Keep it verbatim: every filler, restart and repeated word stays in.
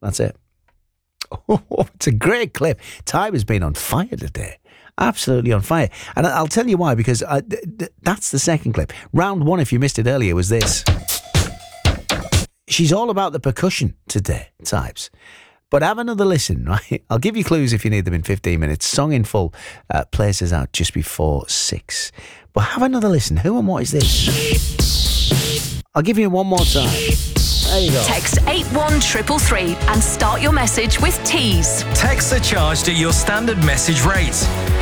That's it. Oh, it's a great clip. Time has been on fire today. Absolutely on fire. And I'll tell you why, because I, th- th- that's the second clip. Round one, if you missed it earlier, was this. She's all about the percussion today, Types. But have another listen, right? I'll give you clues if you need them in fifteen minutes. Song in full uh, plays us out just before six. But have another listen. Who and what is this? I'll give you one more time. There you go. Text eight one three three and start your message with Tease. Texts are charged at your standard message rate.